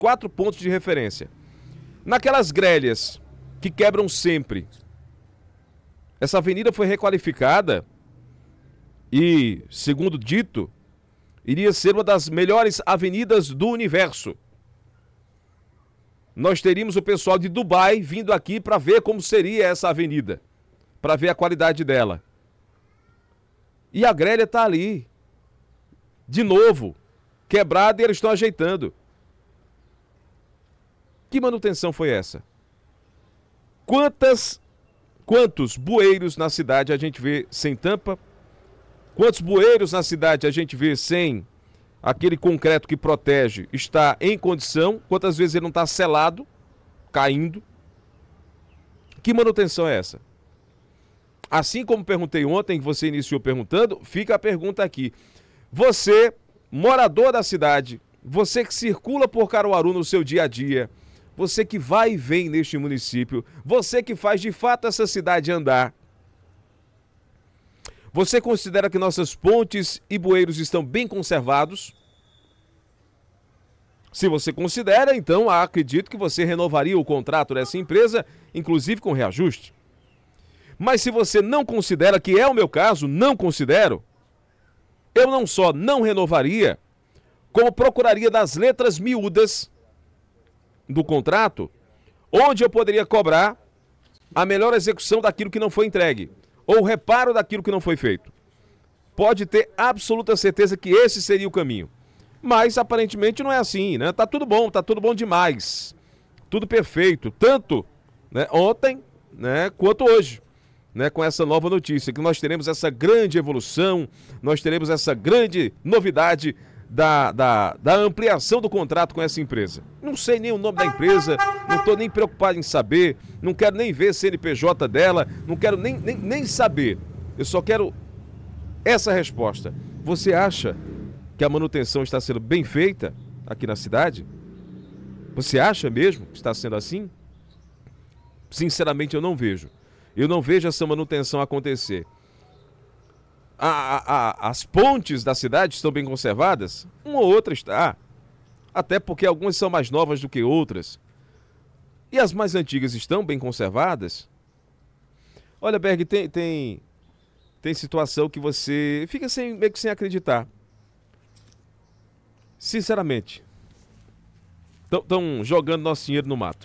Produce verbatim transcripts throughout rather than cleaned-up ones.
quatro pontos de referência. Naquelas grelhas que quebram sempre, essa avenida foi requalificada e, segundo dito, iria ser uma das melhores avenidas do universo. Nós teríamos o pessoal de Dubai vindo aqui para ver como seria essa avenida, para ver a qualidade dela. E a grelha está ali, de novo, quebrada, e eles estão ajeitando. Que manutenção foi essa? Quantas, quantos bueiros na cidade a gente vê sem tampa? Quantos bueiros na cidade a gente vê sem aquele concreto que protege, está em condição? Quantas vezes ele não está selado, caindo? Que manutenção é essa? Assim como perguntei ontem, que você iniciou perguntando, fica a pergunta aqui. Você, morador da cidade, você que circula por Caruaru no seu dia a dia, você que vai e vem neste município, você que faz de fato essa cidade andar, você considera que nossas pontes e bueiros estão bem conservados? Se você considera, então acredito que você renovaria o contrato dessa empresa, inclusive com reajuste. Mas se você não considera, que é o meu caso, não considero, eu não só não renovaria, como procuraria das letras miúdas do contrato, onde eu poderia cobrar a melhor execução daquilo que não foi entregue, ou reparo daquilo que não foi feito. Pode ter absoluta certeza que esse seria o caminho. Mas aparentemente não é assim, né? Tá tudo bom, tá tudo bom demais. Tudo perfeito, tanto, né, ontem, né, quanto hoje. Né, com essa nova notícia, que nós teremos essa grande evolução, nós teremos essa grande novidade da, da, da ampliação do contrato com essa empresa. Não sei nem o nome da empresa, não estou nem preocupado em saber, não quero nem ver C N P J dela, não quero nem, nem, nem saber. Eu só quero essa resposta. Você acha que a manutenção está sendo bem feita aqui na cidade? Você acha mesmo que está sendo assim? Sinceramente, eu não vejo. Eu não vejo essa manutenção acontecer. A, a, a, as pontes da cidade estão bem conservadas? Uma ou outra está. Até porque algumas são mais novas do que outras. E as mais antigas estão bem conservadas? Olha, Berg, tem, tem, tem situação que você fica sem, meio que sem acreditar. Sinceramente. Estão jogando nosso dinheiro no mato.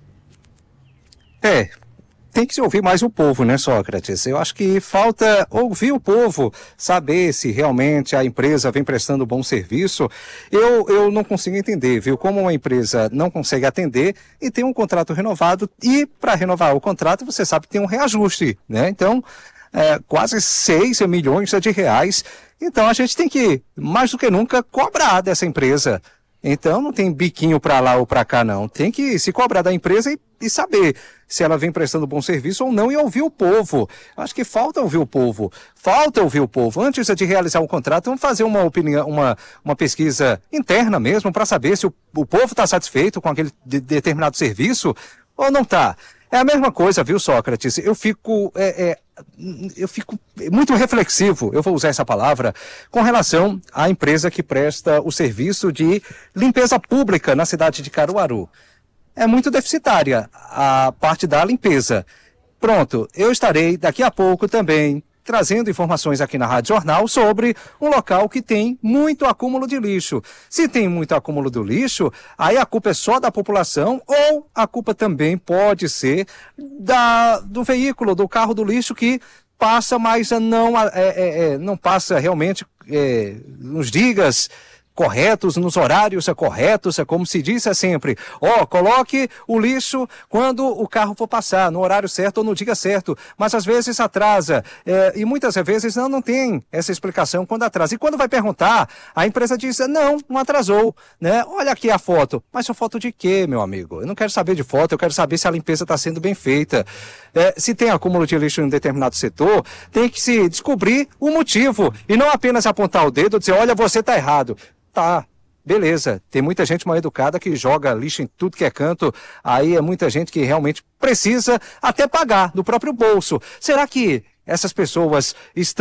É. Tem que se ouvir mais o povo, né, Sócrates? Eu acho que falta ouvir o povo, saber se realmente a empresa vem prestando bom serviço. Eu, eu não consigo entender, viu? Como uma empresa não consegue atender e tem um contrato renovado, e para renovar o contrato, você sabe que tem um reajuste, né? Então, é, quase seis milhões de reais. Então, a gente tem que, mais do que nunca, cobrar dessa empresa. Então, não tem biquinho para lá ou para cá, não. Tem que se cobrar da empresa e, e saber se ela vem prestando bom serviço ou não, e ouvir o povo. Acho que falta ouvir o povo. Falta ouvir o povo. Antes de realizar um contrato, vamos fazer uma opinião, uma, uma pesquisa interna mesmo, para saber se o, o povo está satisfeito com aquele de, determinado serviço ou não está. É a mesma coisa, viu, Sócrates? Eu fico, é, é, eu fico muito reflexivo, eu vou usar essa palavra, com relação à empresa que presta o serviço de limpeza pública na cidade de Caruaru. É muito deficitária a parte da limpeza. Pronto, eu estarei daqui a pouco também trazendo informações aqui na Rádio Jornal sobre um local que tem muito acúmulo de lixo. Se tem muito acúmulo do lixo, aí a culpa é só da população, ou a culpa também pode ser da, do veículo, do carro do lixo que passa, mas não, é, é, é, não passa realmente é, nos dias corretos, nos horários corretos, é como se diz sempre. Ó, oh, coloque o lixo quando o carro for passar, no horário certo ou no dia certo. Mas às vezes atrasa. É, e muitas vezes não, não tem essa explicação quando atrasa. E quando vai perguntar, a empresa diz, não, não atrasou. Né? Olha aqui a foto. Mas a foto de quê, meu amigo? Eu não quero saber de foto, eu quero saber se a limpeza está sendo bem feita. É, se tem acúmulo de lixo em um determinado setor, tem que se descobrir o motivo. E não apenas apontar o dedo e dizer, olha, você está errado. Tá, beleza, tem muita gente mal educada que joga lixo em tudo que é canto, aí é muita gente que realmente precisa até pagar do próprio bolso. Será que essas pessoas estão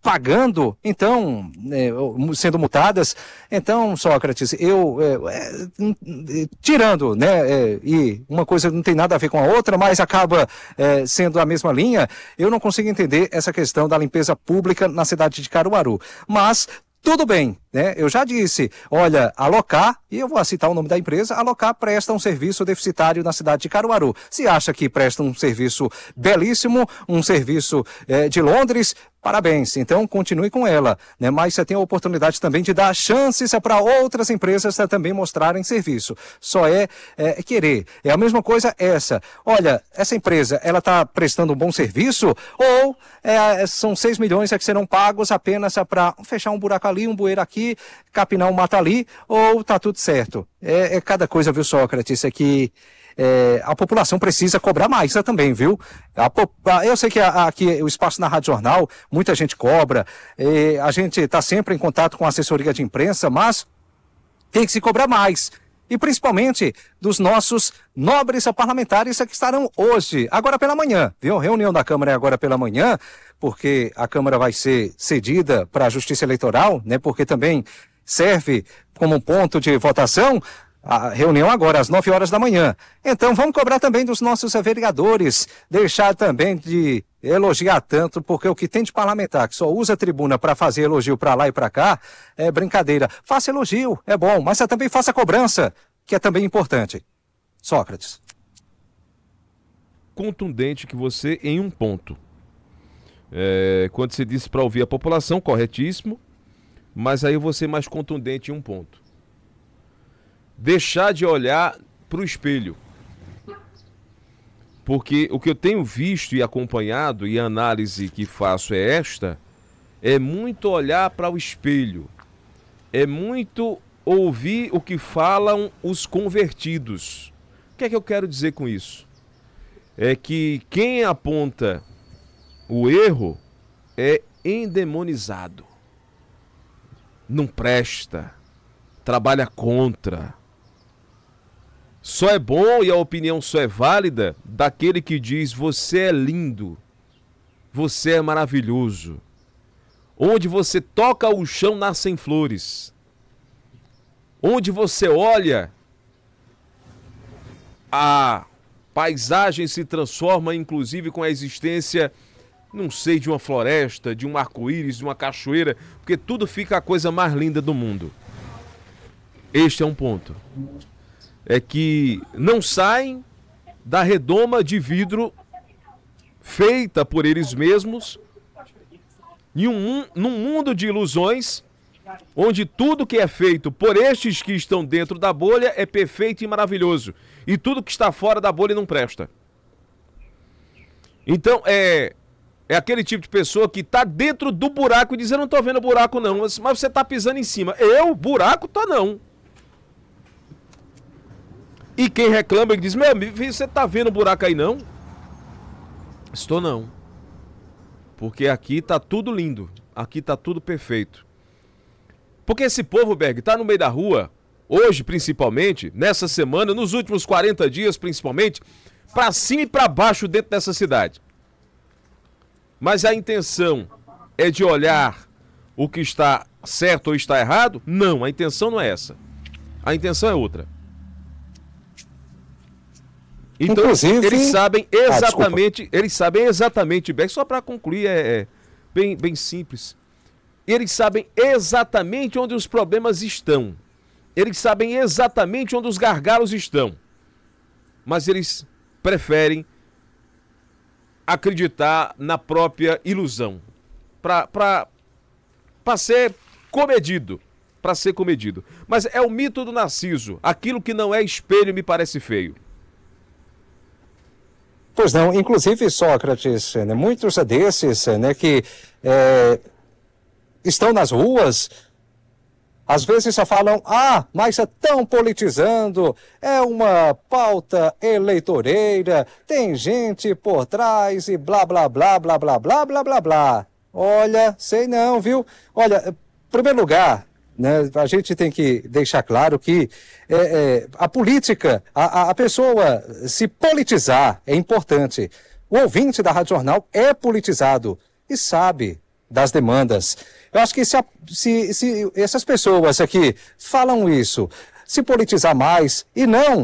pagando, então, é, sendo multadas. Então, Sócrates, eu, é, é, tirando, né, é, e uma coisa não tem nada a ver com a outra, mas acaba é, sendo a mesma linha, eu não consigo entender essa questão da limpeza pública na cidade de Caruaru. Mas tudo bem, né? Eu já disse, olha, a Locar, e eu vou citar o nome da empresa, a Locar presta um serviço deficitário na cidade de Caruaru. Se acha que presta um serviço belíssimo, um serviço eh, de Londres, parabéns, então continue com ela, né? Mas você tem a oportunidade também de dar chances para outras empresas também mostrarem serviço. Só é, é querer. É a mesma coisa essa. Olha, essa empresa, ela está prestando um bom serviço ou é, são seis milhões que serão pagos apenas para fechar um buraco ali, um bueiro aqui, capinar um mato ali, ou tá tudo certo? É, é cada coisa, viu, Sócrates, é que É, a população precisa cobrar mais também, viu? A, a, eu sei que a, aqui o espaço na Rádio Jornal, muita gente cobra, é, a gente está sempre em contato com a assessoria de imprensa, mas tem que se cobrar mais. E principalmente dos nossos nobres parlamentares que estarão hoje, agora pela manhã, viu? Reunião da Câmara é agora pela manhã, porque a Câmara vai ser cedida para a Justiça Eleitoral, né? Porque também serve como um ponto de votação. A reunião agora, às nove horas da manhã. Então, vamos cobrar também dos nossos vereadores, deixar também de elogiar tanto, porque o que tem de parlamentar que só usa a tribuna para fazer elogio para lá e para cá, é brincadeira. Faça elogio, é bom, mas você também faça cobrança, que é também importante. Sócrates. Contundente que você em um ponto. É, quando você disse para ouvir a população, corretíssimo, mas aí você mais contundente em um ponto. Deixar de olhar para o espelho. Porque o que eu tenho visto e acompanhado, e a análise que faço é esta, é muito olhar para o espelho. É muito ouvir o que falam os convertidos. O que é que eu quero dizer com isso? É que quem aponta o erro é endemonizado. Não presta. Trabalha contra. Só é bom e a opinião só é válida daquele que diz: você é lindo, você é maravilhoso. Onde você toca o chão nascem flores. Onde você olha, a paisagem se transforma inclusive com a existência, não sei, de uma floresta, de um arco-íris, de uma cachoeira, porque tudo fica a coisa mais linda do mundo. Este é um ponto. É que não saem da redoma de vidro feita por eles mesmos em um, num mundo de ilusões, onde tudo que é feito por estes que estão dentro da bolha é perfeito e maravilhoso, e tudo que está fora da bolha não presta. Então é, é aquele tipo de pessoa que está dentro do buraco e diz: eu não estou vendo buraco não, mas você está pisando em cima. Eu, buraco, tô não. E quem reclama e diz: meu amigo, você tá vendo buraco aí não? Estou não. Porque aqui tá tudo lindo. Aqui tá tudo perfeito. Porque esse povo, Berg, tá no meio da rua, hoje principalmente, nessa semana, nos últimos quarenta dias principalmente, pra cima e pra baixo dentro dessa cidade. Mas a intenção é de olhar o que está certo ou está errado? Não, a intenção não é essa. A intenção é outra. Então, Inclusive... eles sabem exatamente, ah, eles sabem exatamente, Beck, só para concluir, é, é bem, bem simples. Eles sabem exatamente onde os problemas estão. Eles sabem exatamente onde os gargalos estão. Mas eles preferem acreditar na própria ilusão. Para ser comedido. Para ser comedido. Mas é o mito do Narciso. Aquilo que não é espelho me parece feio. Pois não, inclusive, Sócrates, né, muitos desses, né, que é, estão nas ruas, às vezes só falam: ah, mas estão politizando, é uma pauta eleitoreira, tem gente por trás e blá, blá, blá, blá, blá, blá, blá, blá, blá. Olha, sei não, viu? Olha, em primeiro lugar, né, a gente tem que deixar claro que é, é, a política, a, a pessoa se politizar é importante. O ouvinte da Rádio Jornal é politizado e sabe, das demandas. Eu acho que se, a, se, se essas pessoas aqui falam isso, se politizar mais e não